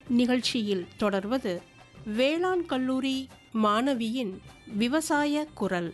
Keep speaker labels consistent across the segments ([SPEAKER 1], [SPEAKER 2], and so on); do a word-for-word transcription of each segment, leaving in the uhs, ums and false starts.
[SPEAKER 1] நிகழ்ச்சியில் தொடர்வது வேளாண் கல்லூரி மாணவியின் விவசாய குரல்.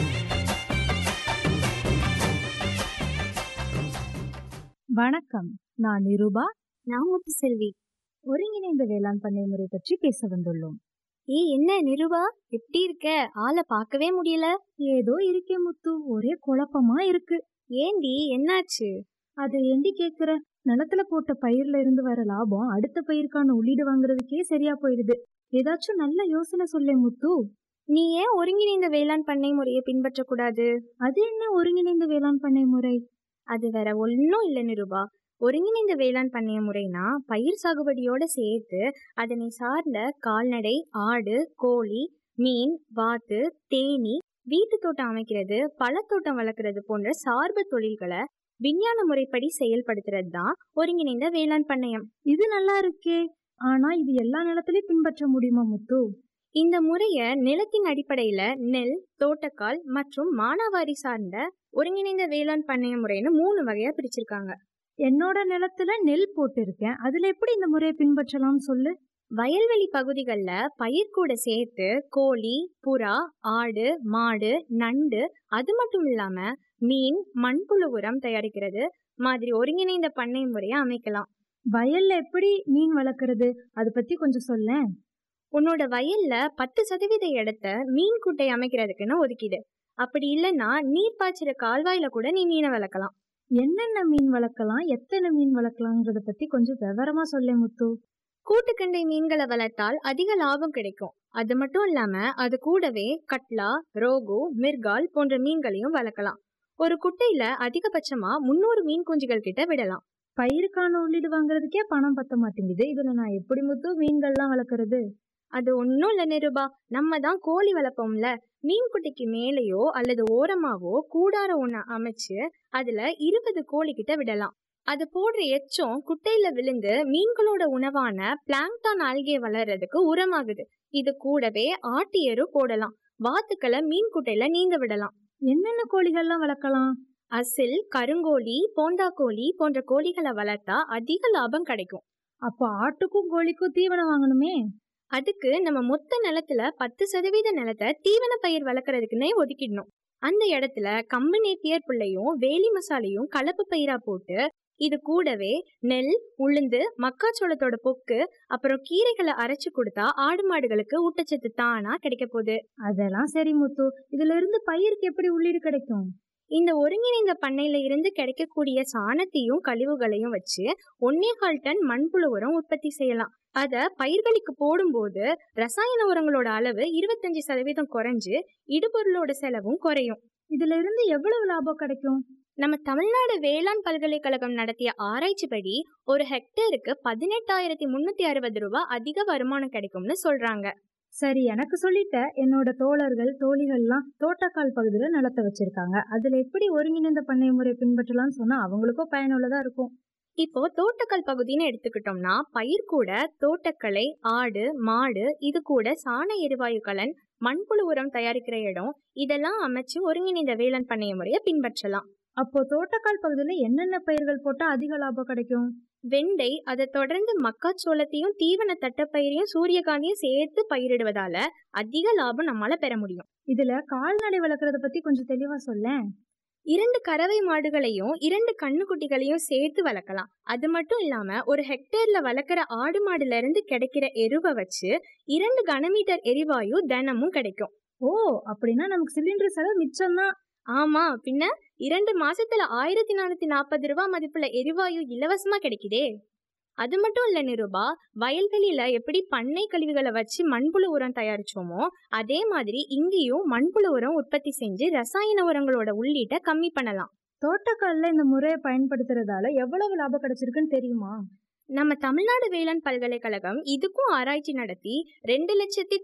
[SPEAKER 2] வணக்கம், நான் நிருபா.
[SPEAKER 3] நான் முத்துசெல்வி.
[SPEAKER 2] ஒருங்கிணைந்த வேளாண் பண்ணை முறை பற்றி பேச வந்துள்ளோம்.
[SPEAKER 3] ஏய், என்ன நிருபா, எப்படி இருக்க? ஆளை பார்க்கவே முடியல.
[SPEAKER 2] ஏதோ இருக்கே முத்து, ஒரே குழப்பமா இருக்கு.
[SPEAKER 3] ஏண்டி, என்னாச்சு?
[SPEAKER 2] அதை ஏண்டி கேக்குற? நிலத்துல போட்ட பயிர்ல இருந்து வர லாபம் அடுத்த பயிருக்கான உள்ளீடு வாங்குறதுக்கே சரியா போயிடுது. ஏதாச்சும் நல்ல யோசனை சொல்லே முத்து.
[SPEAKER 3] நீ ஏன் ஒருங்கிணைந்த வேளாண் பண்ணை முறையை பின்பற்றக்கூடாது?
[SPEAKER 2] அது என்ன ஒருங்கிணைந்த வேளாண் பண்ணை முறை?
[SPEAKER 3] அது வேற ஒன்னும் இல்ல நிருபா. ஒருங்கிணைந்த வேளாண் பண்ணை முறைனா பயிர் சாகுபடியோட சேர்த்து அதனை சார்ந்த கால்நடை, ஆடு, கோழி, மீன், வாத்து, தேனீ, வீட்டு தோட்டம் அமைக்கிறது, பழத்தோட்டம் வளர்க்கறது போன்ற சார்பு தொழில்களை விஞ்ஞான முறைப்படி செயல்படுத்துறது தான் ஒருங்கிணைந்த வேளாண் பண்ணையம்.
[SPEAKER 2] இது நல்லா இருக்கே. ஆனா இது எல்லா நிலத்திலயும் பின்பற்ற முடியுமா முத்து?
[SPEAKER 3] இந்த முறைய நிலத்தின் அடிப்படையில நெல், தோட்டக்கால் மற்றும் மானாவாரி சார்ந்த ஒருங்கிணைந்த வேளாண் பண்ணைய முறைன்னு மூணு வகையா பிரிச்சிருக்காங்க.
[SPEAKER 2] என்னோட நிலத்துல நெல் போட்டு இருக்கேன், அதுல எப்படி இந்த முறையை பின்பற்றலாம் சொல்லு.
[SPEAKER 3] வயல்வெளி பகுதிகளில் பயிர் கூட சேர்த்து கோழி, புறா, ஆடு, மாடு, நண்டு, அது மட்டும் இல்லாம மீன், மண்புழு உரம் தயாரிக்கிறது மாதிரி ஒருங்கிணைந்த பண்ணை முறையை அமைக்கலாம்.
[SPEAKER 2] வயல்ல எப்படி மீன் வளர்க்கறது, அதை பத்தி கொஞ்சம் சொல்லேன்.
[SPEAKER 3] உன்னோட வயல்ல பத்து சதவீத இடத்த மீன் குட்டை அமைக்கிறதுக்குன்னு ஒதுக்கிடு. அப்படி இல்லைன்னா நீர் பாய்ச்சிற கால்வாயில கூட நீ மீனை வளர்க்கலாம்.
[SPEAKER 2] என்னென்ன மீன் வளர்க்கலாம், எத்தனை மீன் வளர்க்கலாம்ன்றத பத்தி கொஞ்சம் விவரமா சொல்லே முத்து.
[SPEAKER 3] கூட்டுக்கண்டை மீன்களை வளர்த்தால் அதிக லாபம் கிடைக்கும். அது மட்டும் இல்லாம அது கூடவே கட்லா, ரோகு, மிர்கால் போன்ற மீன்களையும் வளர்க்கலாம். ஒரு குட்டையில அதிகபட்சமா முன்னூறு மீன் குஞ்சுகள் கிட்ட விடலாம்.
[SPEAKER 2] பயிருக்கான உள்ளீடு வாங்குறதுக்கே பணம் பத்த மாட்டேங்குது, இதுல நான் எப்படி முத்து மீன்கள்லாம் வளர்க்கறது?
[SPEAKER 3] அது ஒன்னும் இல்ல நிருபா, நம்ம தான் கோழி வளர்ப்போம்ல, மீன் குட்டைக்கு மேலேயோ அல்லது ஓரமாவோ கூடார ஒண்ணு அமைச்சு அதுல இருபது கோழி கிட்ட விடலாம். அது போடுற எச்சம் குட்டையில விழுந்து மீன்களோட உணவான பிளாங்டான் ஆல்கே வளர்றதுக்கு உரமாகுது. இது கூடவே ஆட்டு எரு போடலாம். வாத்துக்களை மீன் குட்டையில நீங்க விடலாம்.
[SPEAKER 2] என்னென்ன கோழிகள்லாம் வளர்க்கலாம்?
[SPEAKER 3] அசில், கருங்கோழி, போந்தா கோழி போன்ற கோழிகளை வளர்த்தா அதிக லாபம் கிடைக்கும்.
[SPEAKER 2] அப்போ ஆட்டுக்கும் கோழிக்கும் தீவனம் வாங்கணுமே.
[SPEAKER 3] அதுக்கு நம்ம மொத்த நிலத்துல பத்து சதவீத நிலத்தை தீவன பயிர் வளர்க்கறதுக்குன்னே ஒதுக்கிடணும். அந்த இடத்துல கம்பு நேப்பியர் புள்ளையும் வேலி மசாலையும் கலப்பு பயிரா போட்டு இது கூடவே நெல், உளுந்து, மக்காச்சோளத்தோட பொக்கு அப்புறம் கீரைகளை அரைச்சு கொடுத்தா ஆடு மாடுகளுக்கு ஊட்டச்சத்து தானா கிடைக்க போகுது.
[SPEAKER 2] அதெல்லாம் சரி முத்து, இதுல இருந்து பயிருக்கு எப்படி உள்ளீடு கிடைக்கும்?
[SPEAKER 3] இந்த ஒருங்கிணைந்த பண்ணையில இருந்து கிடைக்கக்கூடிய சாணத்தையும் கழிவுகளையும் வச்சு ஒன்னே கால் டன் மண்புழு உரம் உற்பத்தி செய்யலாம். அத பயிர்களுக்கு போடும்போது ரசாயன உரங்களோட அளவு இருபத்தஞ்சு சதவீதம் குறைஞ்சு இடுபொருளோட செலவும் குறையும்.
[SPEAKER 2] இதுல இருந்து எவ்வளவு லாபம் கிடைக்கும்?
[SPEAKER 3] நம்ம தமிழ்நாடு வேளாண் பல்கலைக்கழகம் நடத்திய ஆராய்ச்சி படி ஒரு ஹெக்டேருக்கு பதினெட்டாயிரத்தி முன்னூத்தி அறுபது ரூபாய் அதிக வருமானம் கிடைக்கும்னு சொல்றாங்க.
[SPEAKER 2] சரி, எனக்கு சொல்லிட்ட. என்னோட தோழர்கள் தோழிகள்லாம் தோட்டக்கால் பகுதியில நிலத்தை வச்சிருக்காங்க, அதுல எப்படி ஒருங்கிணைந்த பண்ணை முறை பின்பற்றலாம்னு சொன்னா அவங்களுக்கும் பயனுள்ளதா இருக்கும்.
[SPEAKER 3] இப்போ தோட்டக்கால் பகுதின்னு எடுத்துக்கிட்டோம்னா பயிர் கூட தோட்டக்கலை, ஆடு, மாடு, இது கூட சாண எரிவாயு கலன், மண்புழு உரம் தயாரிக்கிற இடம், இதெல்லாம் அமைச்சு ஒருங்கிணைந்த வேளாண் பண்ணைய முறையை பின்பற்றலாம்.
[SPEAKER 2] அப்போ தோட்டக்கால் பகுதியில என்னென்ன பயிர்கள் போட்டா அதிக லாபம் கிடைக்கும்?
[SPEAKER 3] வெண்டை, அதை தொடர்ந்து மக்காச்சோளத்தையும் தீவன தட்டப்பயிரையும் சூரியகாந்தியும் சேர்த்து பயிரிடுவதால அதிக லாபம் நம்மளால பெற முடியும்.
[SPEAKER 2] இதுல கால்நடை வளர்க்கறத பத்தி கொஞ்சம் தெளிவா சொல்லேன்.
[SPEAKER 3] இரண்டு கறவை மாடுகளையும் இரண்டு கண்ணுக்குட்டிகளையும் சேர்த்து வளர்க்கலாம். அது மட்டும் இல்லாம ஒரு ஹெக்டேர்ல வளர்க்குற ஆடு மாடுல இருந்து கிடைக்கிற எருவை வச்சு இரண்டு கனமீட்டர் எரிவாயு தினமும் கிடைக்கும்.
[SPEAKER 2] ஓ, அப்படின்னா நமக்கு சிலிண்டர் செலவு மிச்சம்தான்.
[SPEAKER 3] ஆமா, பின்ன இரண்டு மாசத்துல ஆயிரத்தி நானூத்தி நாற்பது ரூபாய் மதிப்புள்ள எரிவாயு இலவசமா கிடைக்குதே. அது மட்டும் இல்ல நிருபா, வயல்வெளியில எப்படி பண்ணை கழிவுகளை வச்சு மண்புழு உரம் தயாரிச்சோமோ அதே மாதிரி இங்கேயும் மண்புழு உரம் உற்பத்தி செஞ்சு ரசாயன உரங்களோட உள்ளீட்டை கம்மி பண்ணலாம்.
[SPEAKER 2] தோட்டக்கால்ல இந்த முறையை பயன்படுத்துறதால எவ்வளவு லாபம் கிடைச்சிருக்குன்னு தெரியுமா?
[SPEAKER 3] நம்ம தமிழ்நாடு வேளாண் பல்கலைக்கழகம் இதுக்கும் ஆராய்ச்சி நடத்தி ரெண்டு லட்சத்தி